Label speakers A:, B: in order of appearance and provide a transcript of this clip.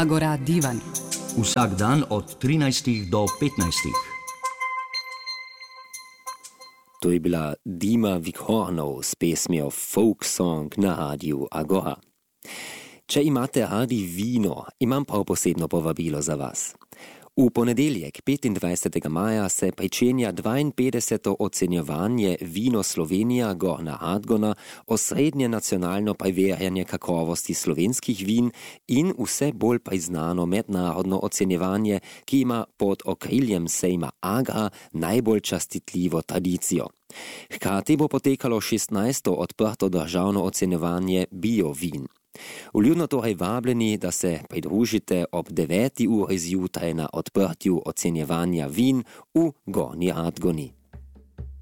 A: Agora Divan.
B: Vsak dan od 13 do 15.
C: To je bila Dima Vikhornov s pesmijo Folk Song na radiju Agora. Če imate radi vino, imam prav posebno povabilo za vas. V ponedeljek, 25. maja, se pričenja 52. ocenjevanje Vino Slovenija Gornja Radgona, osrednje nacionalno preverjanje kakovosti slovenskih vin in vse bolj priznano mednarodno ocenjevanje, ki ima pod okriljem sejma Agra najbolj častitljivo tradicijo. Hkrati bo potekalo 16. odprto državno ocenjevanje biovin. Vljudno torej vabljeni, da se pridružite ob 9. uri zjutraj na odprtju ocenjevanja vin v Gornji Radgoni.